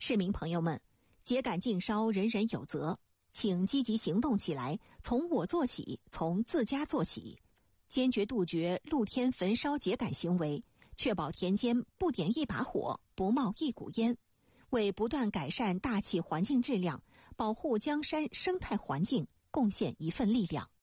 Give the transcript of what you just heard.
市民朋友们，秸秆禁烧，人人有责，请积极行动起来，从我做起，从自家做起，坚决杜绝露天焚烧秸秆行为，确保田间不点一把火，不冒一股烟，为不断改善大气环境质量，保护江山生态环境贡献一份力量。